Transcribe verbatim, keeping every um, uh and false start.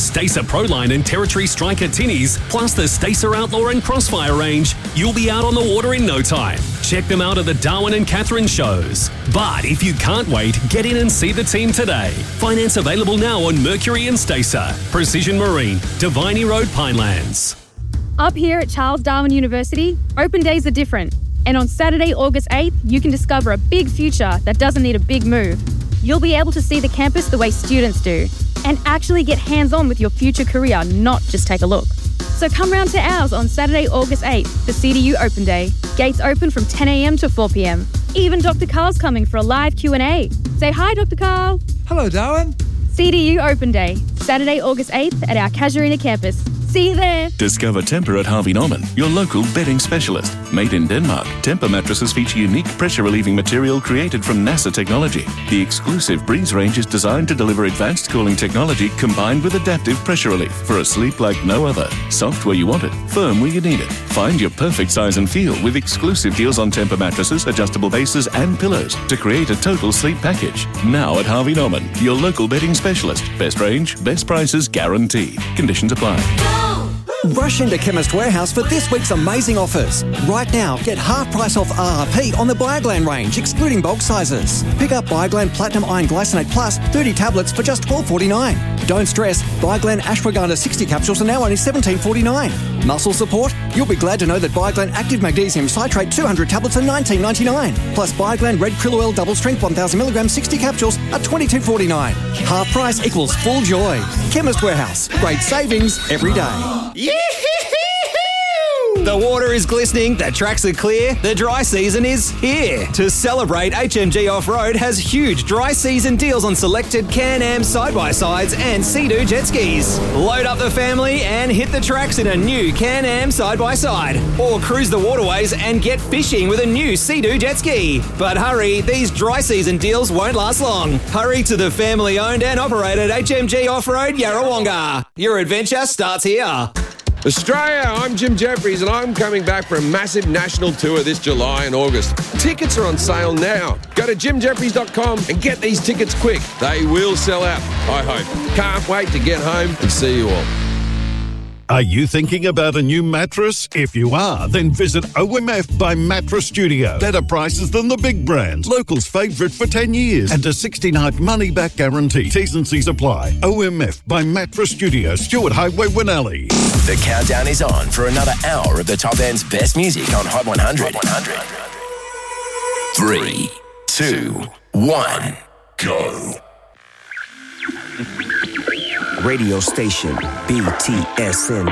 Stacer Proline and Territory Striker tinnies, plus the Stacer Outlaw and Crossfire range, you'll be out on the water in no time. Check them out at the Darwin and Catherine shows. But if you can't wait, get in and see the team today. Finance available now on Mercury and Stacer. Precision Marine, Diviny Road, Pinelands. Up here at Charles Darwin University, open days are different. And on Saturday, August eighth, you can discover a big future that doesn't need a big move. You'll be able to see the campus the way students do and actually get hands-on with your future career, not just take a look. So come round to ours on Saturday, August eighth for C D U Open Day. Gates open from ten a.m. to four p.m. Even Doctor Carl's coming for a live Q and A. Say hi, Doctor Carl. Hello, Darwin. C D U Open Day, Saturday, August eighth at our Casuarina campus. See you there. Discover Tempur at Harvey Norman, your local bedding specialist. Made in Denmark, Tempur mattresses feature unique pressure-relieving material created from NASA technology. The exclusive Breeze range is designed to deliver advanced cooling technology combined with adaptive pressure relief for a sleep like no other. Soft where you want it, firm where you need it. Find your perfect size and feel with exclusive deals on Tempur mattresses, adjustable bases, and pillows to create a total sleep package. Now at Harvey Norman, your local bedding specialist. Best range, best prices guaranteed. Conditions apply. Rush into Chemist Warehouse for this week's amazing offers. Right now, get half price off R R P on the Bioglan range, excluding bulk sizes. Pick up Bioglan Platinum Iron Glycinate Plus thirty tablets for just twelve forty-nine. Don't stress, Bioglan Ashwagandha sixty capsules are now only seventeen forty-nine. Muscle support? You'll be glad to know that Bioglan Active Magnesium Citrate two hundred tablets are nineteen ninety-nine. Plus Bioglan Red Krill Oil Double Strength one thousand milligrams sixty capsules are twenty-two forty-nine. Half price equals full joy. Chemist Warehouse. Great savings every day. The water is glistening, the tracks are clear, the dry season is here. To celebrate, H M G Off-Road has huge dry season deals on selected Can-Am side-by-sides and Sea-Doo jet skis. Load up the family and hit the tracks in a new Can-Am side-by-side. Or cruise the waterways and get fishing with a new Sea-Doo jet ski. But hurry, these dry season deals won't last long. Hurry to the family-owned and operated H M G Off-Road Yarrawonga. Your adventure starts here. Australia, I'm Jim Jeffries and I'm coming back for a massive national tour this July and August. Tickets are on sale now. Go to jim jeffries dot com and get these tickets quick. They will sell out, I hope. Can't wait to get home and see you all. Are you thinking about a new mattress? If you are, then visit O M F by Mattress Studio. Better prices than the big brands. Locals' favourite for ten years. And a sixty-night money-back guarantee. T's and C's apply. O M F by Mattress Studio, Stewart Highway, Winnelly. The countdown is on for another hour of the top end's best music on Hot one hundred. one hundred. Three, two, one, go. Radio station B T S N